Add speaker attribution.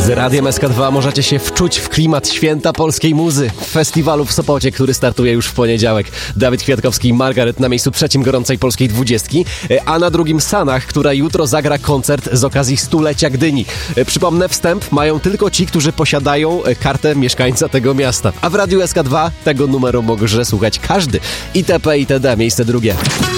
Speaker 1: Z Radiem SK2 możecie się wczuć w klimat święta polskiej muzy w festiwalu w Sopocie, który startuje już w poniedziałek. Dawid Kwiatkowski i Margaret na miejscu 3 gorącej polskiej 20, a na drugim Sanach, która jutro zagra koncert z okazji 100-lecia Gdyni. Przypomnę, wstęp mają tylko ci, którzy posiadają kartę mieszkańca tego miasta. A w Radiu SK2 tego numeru może słuchać każdy. ITP, ITD, miejsce drugie.